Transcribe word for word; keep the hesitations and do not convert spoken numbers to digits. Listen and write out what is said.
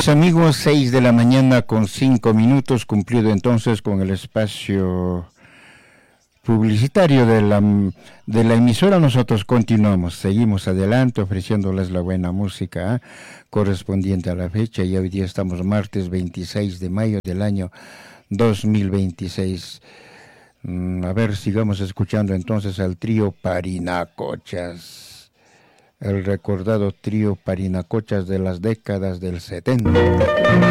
mis amigos, seis de la mañana con cinco minutos, cumplido entonces con el espacio publicitario de la, de la emisora. Nosotros continuamos, seguimos adelante ofreciéndoles la buena música ¿eh? correspondiente a la fecha, y hoy día estamos martes veintiséis de mayo del año dos mil veintiséis. Mm, a ver, sigamos escuchando entonces al trío Parinacochas, el recordado trío Parinacochas de las décadas del setenta.